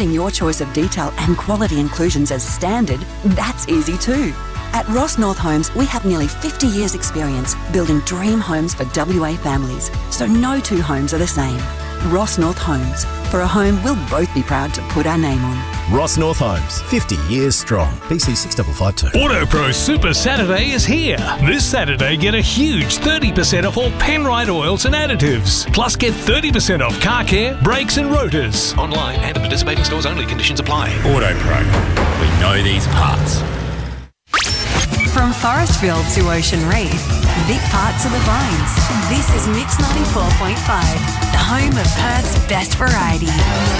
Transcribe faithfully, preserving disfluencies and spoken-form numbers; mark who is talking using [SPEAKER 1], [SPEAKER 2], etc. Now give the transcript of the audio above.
[SPEAKER 1] Setting your choice of detail and quality inclusions as standard, that's easy too. At Ross North Homes, we have nearly fifty years experience building dream homes for W A families, so no two homes are the same. Ross North Homes, for a home we'll both be proud to put our name on.
[SPEAKER 2] Ross North Homes, fifty years strong. B C six five five two.
[SPEAKER 3] AutoPro Super Saturday is here. This Saturday, get a huge thirty percent off all Penrite oils and additives. Plus, get thirty percent off car care, brakes and rotors.
[SPEAKER 4] Online and at participating stores only. Conditions apply.
[SPEAKER 5] AutoPro. We know these parts.
[SPEAKER 6] From Forestville to Ocean Reef, Vic Park to the Vines, this is Mix ninety-four point five, the home of Perth's best variety.